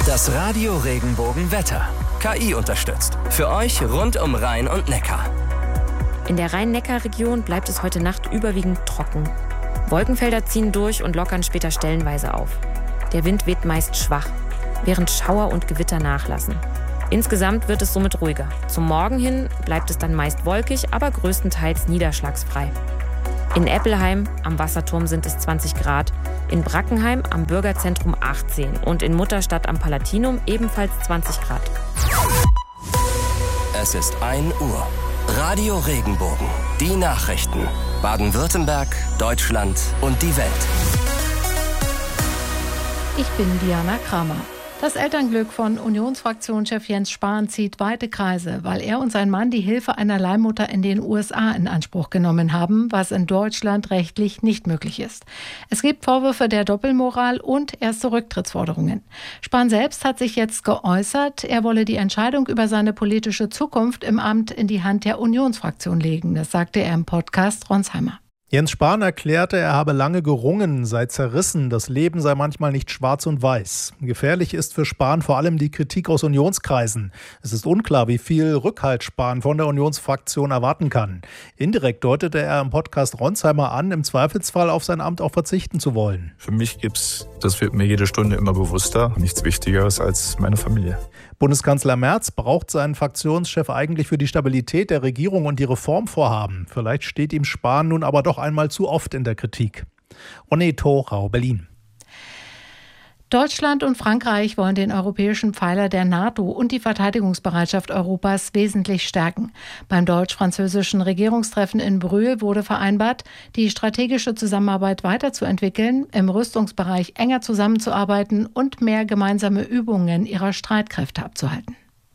Das Radio Regenbogen Wetter. KI unterstützt. Für euch rund um Rhein und Neckar. In der Rhein-Neckar-Region bleibt es heute Nacht überwiegend trocken. Wolkenfelder ziehen durch und lockern später stellenweise auf. Der Wind weht meist schwach, während Schauer und Gewitter nachlassen. Insgesamt wird es somit ruhiger. Zum Morgen hin bleibt es dann meist wolkig, aber größtenteils niederschlagsfrei. In Eppelheim am Wasserturm sind es 20 Grad, in Brackenheim am Bürgerzentrum 18 und in Mutterstadt am Palatinum ebenfalls 20 Grad. Es ist 1 Uhr. Radio Regenbogen. Die Nachrichten. Baden-Württemberg, Deutschland und die Welt. Ich bin Diana Kramer. Das Elternglück von Unionsfraktionschef Jens Spahn zieht weite Kreise, weil er und sein Mann die Hilfe einer Leihmutter in den USA in Anspruch genommen haben, was in Deutschland rechtlich nicht möglich ist. Es gibt Vorwürfe der Doppelmoral und erste Rücktrittsforderungen. Spahn selbst hat sich jetzt geäußert, er wolle die Entscheidung über seine politische Zukunft im Amt in die Hand der Unionsfraktion legen. Das sagte er im Podcast Ronsheimer. Jens Spahn erklärte, er habe lange gerungen, sei zerrissen, das Leben sei manchmal nicht schwarz und weiß. Gefährlich ist für Spahn vor allem die Kritik aus Unionskreisen. Es ist unklar, wie viel Rückhalt Spahn von der Unionsfraktion erwarten kann. Indirekt deutete er im Podcast Ronsheimer an, im Zweifelsfall auf sein Amt auch verzichten zu wollen. Für mich das wird mir jede Stunde immer bewusster, nichts Wichtigeres als meine Familie. Bundeskanzler Merz braucht seinen Fraktionschef eigentlich für die Stabilität der Regierung und die Reformvorhaben. Vielleicht steht ihm Spahn nun aber doch einmal zu oft in der Kritik. Onne Thorau, Berlin. Deutschland und Frankreich wollen den europäischen Pfeiler der NATO und die Verteidigungsbereitschaft Europas wesentlich stärken. Beim deutsch-französischen Regierungstreffen in Brühl wurde vereinbart, die strategische Zusammenarbeit weiterzuentwickeln, im Rüstungsbereich enger zusammenzuarbeiten und mehr gemeinsame Übungen ihrer Streitkräfte abzuhalten.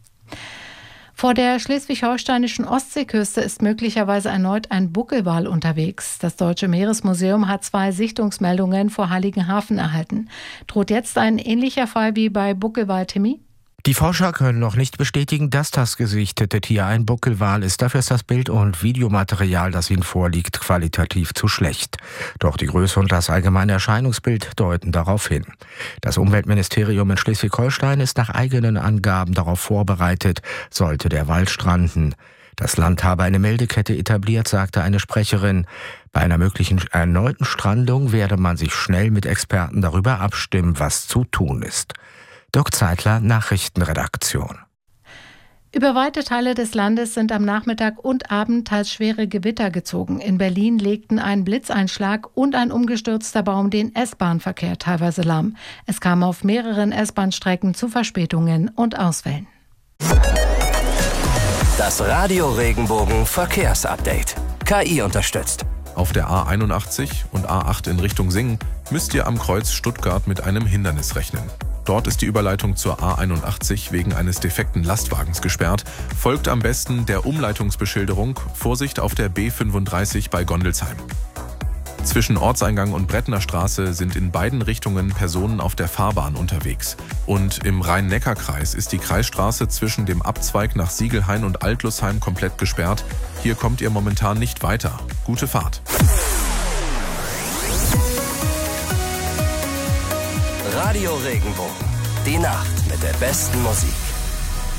Vor der schleswig-holsteinischen Ostseeküste ist möglicherweise erneut ein Buckelwal unterwegs. Das Deutsche Meeresmuseum hat 2 Sichtungsmeldungen vor Heiligenhafen erhalten. Droht jetzt ein ähnlicher Fall wie bei Buckelwal Timmy? Die Forscher können noch nicht bestätigen, dass das gesichtete Tier ein Buckelwal ist. Dafür ist das Bild- und Videomaterial, das ihnen vorliegt, qualitativ zu schlecht. Doch die Größe und das allgemeine Erscheinungsbild deuten darauf hin. Das Umweltministerium in Schleswig-Holstein ist nach eigenen Angaben darauf vorbereitet, sollte der Wal stranden. Das Land habe eine Meldekette etabliert, sagte eine Sprecherin. Bei einer möglichen erneuten Strandung werde man sich schnell mit Experten darüber abstimmen, was zu tun ist. Dirk Zeitler, Nachrichtenredaktion. Über weite Teile des Landes sind am Nachmittag und Abend teils schwere Gewitter gezogen. In Berlin legten ein Blitzeinschlag und ein umgestürzter Baum den S-Bahn-Verkehr teilweise lahm. Es kam auf mehreren S-Bahn-Strecken zu Verspätungen und Ausfällen. Das Radio Regenbogen Verkehrsupdate. KI unterstützt. Auf der A81 und A8 in Richtung Singen müsst ihr am Kreuz Stuttgart mit einem Hindernis rechnen. Dort ist die Überleitung zur A81 wegen eines defekten Lastwagens gesperrt. Folgt am besten der Umleitungsbeschilderung. Vorsicht auf der B35 bei Gondelsheim. Zwischen Ortseingang und Brettner Straße sind in beiden Richtungen Personen auf der Fahrbahn unterwegs. Und im Rhein-Neckar-Kreis ist die Kreisstraße zwischen dem Abzweig nach Siegelhain und Altlusheim komplett gesperrt. Hier kommt ihr momentan nicht weiter. Gute Fahrt. Radio Regenbogen. Die Nacht mit der besten Musik.